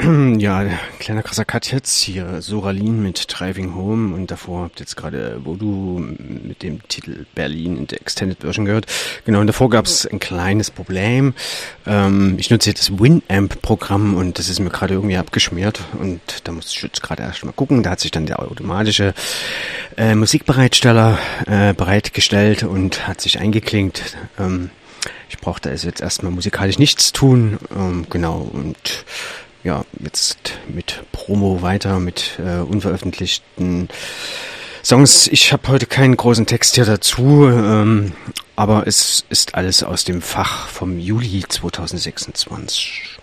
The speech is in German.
Ja, kleiner krasser Cut jetzt. Hier Soralin mit Driving Home und davor habt ihr jetzt gerade Voodoo mit dem Titel Berlin in der Extended Version gehört. Genau, und davor gab es ein kleines Problem. Ich nutze jetzt das Winamp-Programm und das ist mir gerade irgendwie abgeschmiert und da musste ich jetzt gerade erst mal gucken. Da hat sich dann der automatische Musikbereitsteller bereitgestellt und hat sich eingeklinkt. Ich brauchte also jetzt erstmal musikalisch nichts tun. Genau, und ja, jetzt mit Promo weiter, mit unveröffentlichten Songs. Ich habe heute keinen großen Text hier dazu, aber es ist alles aus dem Fach vom Juli 2026.